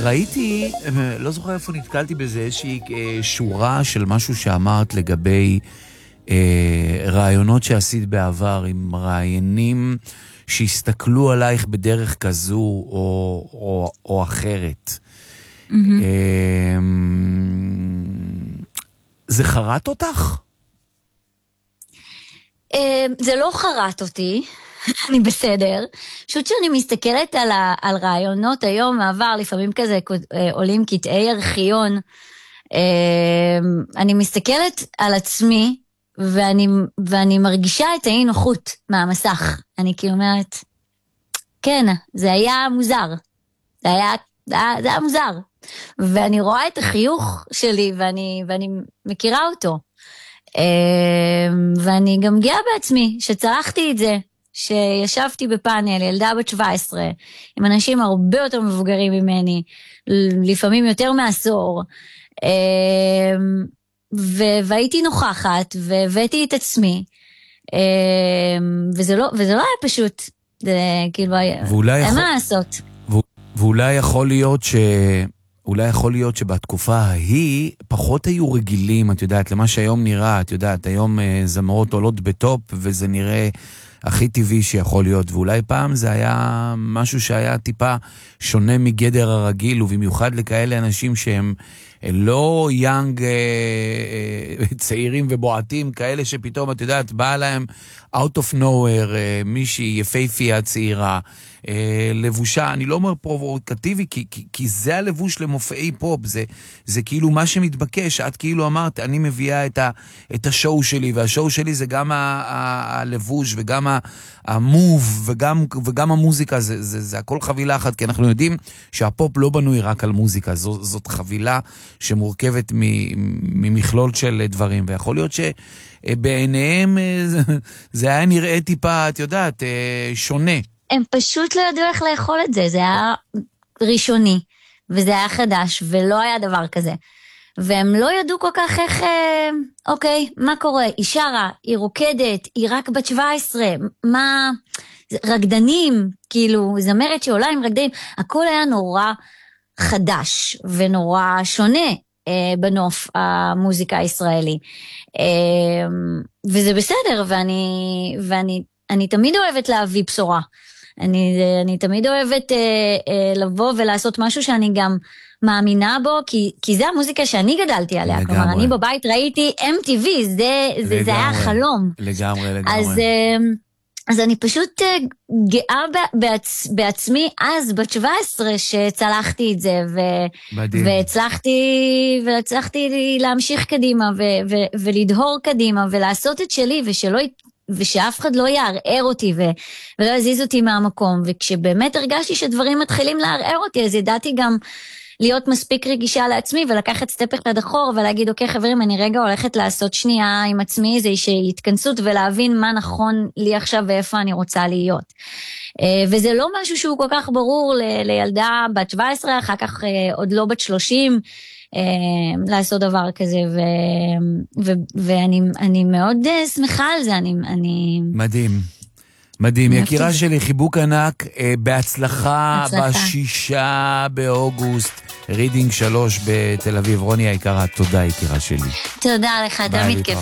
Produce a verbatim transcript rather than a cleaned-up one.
ראיתי, לא זוכר איפה נתקלתי בזה, איזושהי שורה של משהו שאמרת לגבי רעיונות שעשית בעבר, עם רעיינים שהסתכלו עלייך בדרך כזו או, או, או אחרת. Mm-hmm. זה חרט אותך? זה לא חרט אותי, אני בסדר. פשוט שאני מסתכלת על, ה, על רעיונות היום מעבר, לפעמים כזה עולים קטעי ארכיון, אני מסתכלת על עצמי, ואני, ואני מרגישה את האי נוחות מהמסך. אני כאילו אומרת, כן, זה היה מוזר. זה היה, זה היה, זה היה מוזר. ואני רואה את החיוך שלי, ואני, ואני מכירה אותו. ואני גם גאה בעצמי, שצלחתי את זה, שישבתי בפאנל, ילדה בת שבע עשרה, עם אנשים הרבה יותר מבוגרים ממני, לפעמים יותר מעשור, והייתי נוכחת, והבאתי את עצמי, וזה לא, וזה לא היה פשוט, זה כאילו, אין מה לעשות. ואולי יכול להיות ש... אולי יכול להיות שבתקופה ההיא פחות היו רגילים, את יודעת, למה שהיום נראה, את יודעת, היום זמרות עולות בטופ, וזה נראה הכי טבעי שיכול להיות, ואולי פעם זה היה משהו שהיה טיפה שונה מגדר הרגיל, ובמיוחד לכאלה אנשים שהם לא יאנג צעירים ובועטים, כאלה שפתאום, את יודעת, באה להם out of nowhere, מישהי יפהפייה צעירה, לבושה, אני לא אומר פרובוקטיבי, כי, כי, כי זה הלבוש למופעי פופ, זה, זה כאילו מה שמתבקש, את כאילו אמרת, אני מביאה את, ה, את השואו שלי, והשואו שלי זה גם ה, ה, הלבוש, וגם ה, המוב, וגם, וגם המוזיקה, זה, זה, זה הכל חבילה אחת, כי אנחנו יודעים שהפופ לא בנוי רק על מוזיקה, זו, זאת חבילה שמורכבת ממכלול של דברים, ויכול להיות שבעיניהם זה, זה היה נראה טיפה, את יודעת, שונה. הם פשוט לא ידעו איך לאכול את זה, זה היה ראשוני, וזה היה חדש, ולא היה דבר כזה. והם לא ידעו כל כך איך, אוקיי, מה קורה? היא שרה, היא רוקדת, היא רק בת שבע עשרה, מה, רקדנים, כאילו, זמרת שעולה עם רקדנים, הכל היה נורא חדש, ונורא שונה בנוף המוזיקה הישראלי. וזה בסדר, ואני, ואני, אני תמיד אוהבת להביא בשורה. אני, אני תמיד אוהבת אה, אה, לבוא ולעשות משהו שאני גם מאמינה בו, כי, כי זה המוזיקה שאני גדלתי עליה. לגמרי. כלומר, אני בבית ראיתי אם טי וי, זה, זה, זה היה חלום. לגמרי, לגמרי. אז, אה, אז אני פשוט אה, גאה בעצ, בעצמי, אז בת שבע עשרה שצלחתי את זה, ו, והצלחתי, והצלחתי להמשיך קדימה, ו, ו, ולדהור קדימה, ולעשות את שלי, ושלא ושאף אחד לא יערער אותי ו... ולא יזיז אותי מהמקום, וכשבאמת הרגשתי שדברים מתחילים לערער אותי, אז ידעתי גם להיות מספיק רגישה לעצמי, ולקחת סטפ אחד אחורה, ולהגיד, אוקיי חברים, אני רגע הולכת לעשות שנייה עם עצמי, זה שהתכנסות ולהבין מה נכון לי עכשיו, ואיפה אני רוצה להיות. וזה לא משהו שהוא כל כך ברור ל... לילדה בת שבע עשרה, אחר כך עוד לא בת שלושים, לעשות דבר כזה, ו, ו, ואני אני מאוד שמחה על זה. אני, אני... מדהים, מדהים. יקירה שלי, חיבוק ענק, בהצלחה, בשישה באוגוסט, רידינג שלוש בתל אביב. רוני היקרה, תודה יקירה שלי. תודה לך, תמיד כיף.